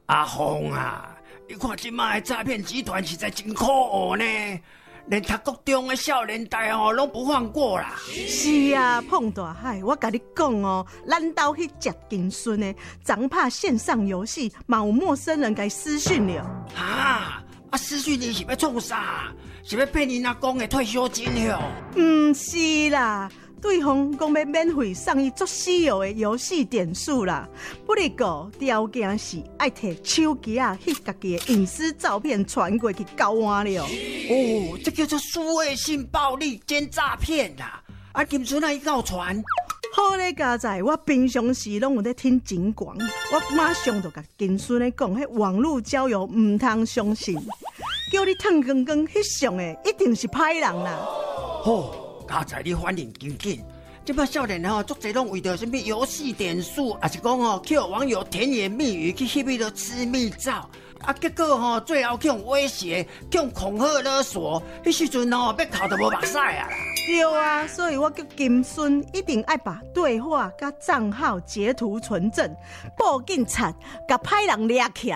阿峰啊，你看即摆的诈骗集团实在真可恶呢，连读国中的少年代拢不放过啦。 是啊，碰大海，我甲你讲哦，咱兜去食金孙的，昨拍线上游戏，嘛有陌生人给私讯了。 私讯你是要创啥？是要骗你阿公的退休金哟？ 唔是啦。对方讲要免费送伊足稀有的游戏点数啦，不过条件是爱摕手机翕家己的隐私照片传过去交换了。 这叫做数位性暴力兼诈骗啦！金孙啊，伊敢有传？ 好咧，佳在，我平常时拢有咧听警广，我马上就甲金孙咧讲，迄网络交友唔通相信，叫你烫光光翕相的一定是歹人啦。 佳在你反应真紧，这摆少年足侪拢为着什么游戏点数，还是讲去网友甜言蜜语去翕迄个私密照，结果最后去用威胁、去用恐吓勒索，迄时阵要哭都无目屎啊啦！ 对啊，所以我叫金孙一定要把对话甲账号截图存证，报警察，甲歹人抓起来。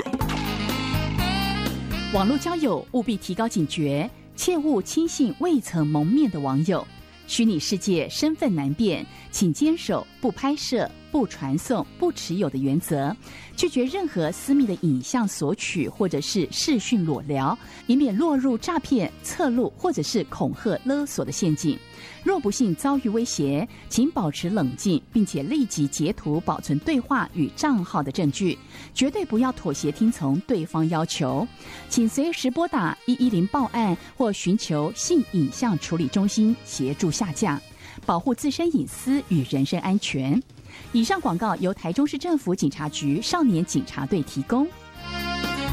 网络交友务必提高警觉，切勿轻信未曾谋面的网友。虚拟世界身份难辨，请坚守不拍摄、不传送、不持有的原则，拒绝任何私密的影像索取或者是视讯裸聊，以免落入诈骗、侧录或者是恐吓勒索的陷阱。若不幸遭遇威胁，请保持冷静，并且立即截图保存对话与账号的证据，绝对不要妥协听从对方要求。请随时拨打110报案或寻求性影像处理中心协助下架，保护自身隐私与人身安全。以上广告由台中市政府警察局少年警察队提供。